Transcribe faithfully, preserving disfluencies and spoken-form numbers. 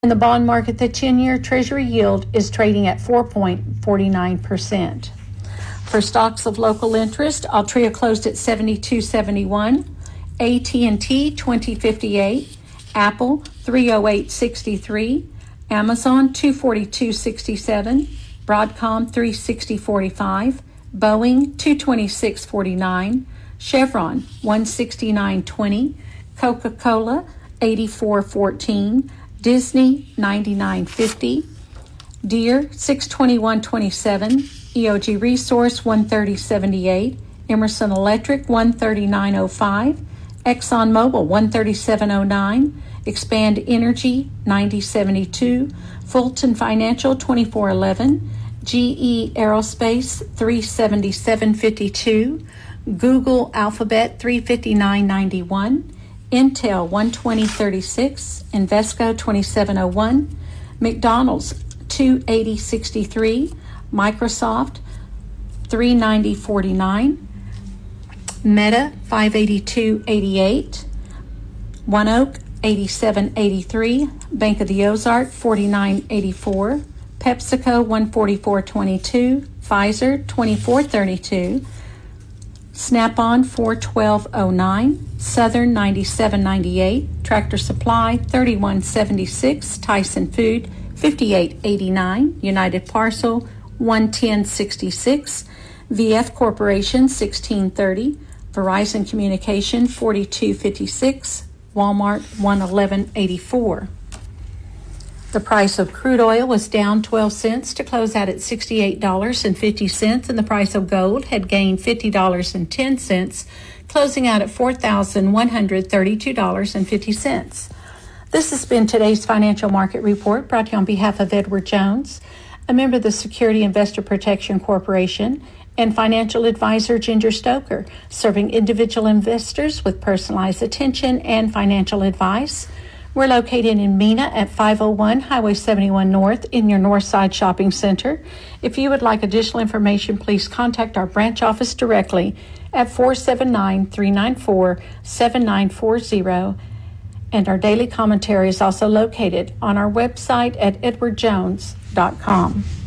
In the bond market, the ten-year Treasury yield is trading at four point four nine percent. For stocks of local interest, Altria closed at seventy-two seventy-one, A T and T twenty fifty-eight, Apple three oh eight sixty-three, Amazon two forty-two sixty-seven, Broadcom three sixty forty-five, Boeing two twenty-six forty-nine, Chevron one sixty-nine twenty, Coca-Cola eighty-four fourteen, Disney ninety-nine fifty, Deere six twenty-one twenty-seven, E O G Resource one thirty seventy-eight, Emerson Electric one thirty-nine oh five, ExxonMobil one thirty-seven oh nine, Expand Energy ninety seventy-two, Fulton Financial twenty-four eleven, G E Aerospace three seventy-seven fifty-two, Google Alphabet three fifty-nine ninety-one, Intel one twenty thirty-six, Invesco twenty-seven oh one, McDonald's two eighty sixty-three, Microsoft three ninety forty-nine, Meta five eighty-two eighty-eight, OneOak eighty-seven eighty-three, Bank of the Ozark forty-nine eighty-four, PepsiCo one forty-four twenty-two, Pfizer twenty-four thirty-two, Snap-on four twelve oh nine, Southern ninety-seven ninety-eight, Tractor Supply thirty-one seventy-six, Tyson Food fifty-eight eighty-nine, United Parcel one ten sixty-six, V F Corporation sixteen thirty, Verizon Communication forty-two fifty-six, Walmart one eleven eighty-four. The price of crude oil was down twelve cents to close out at sixty-eight dollars and fifty cents, and the price of gold had gained fifty dollars and ten cents, closing out at four thousand one hundred thirty-two dollars and fifty cents. This has been today's Financial Market Report, brought to you on behalf of Edward Jones, a member of the Security Investor Protection Corporation, and financial advisor Ginger Stoker, serving individual investors with personalized attention and financial advice. We're located in Mena at five oh one Highway seventy-one North in your Northside Shopping Center. If you would like additional information, please contact our branch office directly at four seven nine, three nine four, seven nine four zero. And our daily commentary is also located on our website at edward jones dot com.